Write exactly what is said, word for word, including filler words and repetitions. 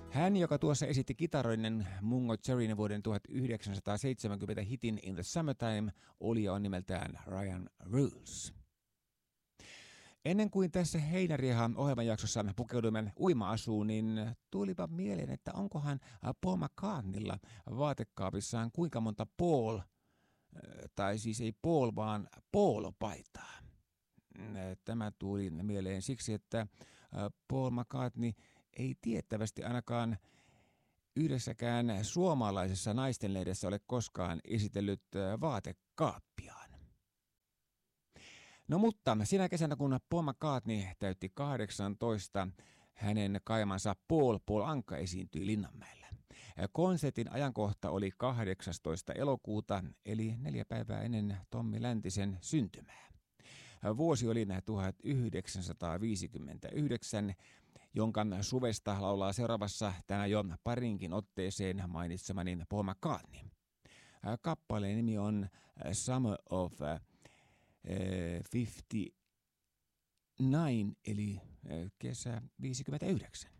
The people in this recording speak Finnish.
Hän, joka tuossa esitti kitaroinen Mungo Jerryn vuoden tuhatyhdeksänsataaseitsemänkymmentä hitin In the Summertime, oli on nimeltään Ryan Rules. Ennen kuin tässä Heinäriha ohjelmanjaksossa pukeudumme uima-asuun, niin tulipa mieleen, että onkohan Paul McCartneylla vaatekaapissaan kuinka monta Paul, tai siis ei Paul, vaan Paul-paitaa. Tämä tuli mieleen siksi, että Paul McCartney ei tiettävästi ainakaan yhdessäkään suomalaisessa naistenlehdessä ole koskaan esitellyt vaatekaappiaan. No mutta sinä kesänä, kun Paul McCartney täytti kahdeksantoista, hänen kaimansa Paul Paul Anka esiintyi Linnanmäellä. Konsertin ajankohta oli kahdeksastoista elokuuta, eli neljä päivää ennen Tommi Läntisen syntymää. Vuosi oli tuhatyhdeksänsataaviisikymmentäyhdeksän, jonka suvesta laulaa seuraavassa tänään jo parinkin otteeseen mainitsemani Paul McCartney. Kappaleen nimi on Summer of viisikymmentäyhdeksän, eli kesä viisikymmentäyhdeksän.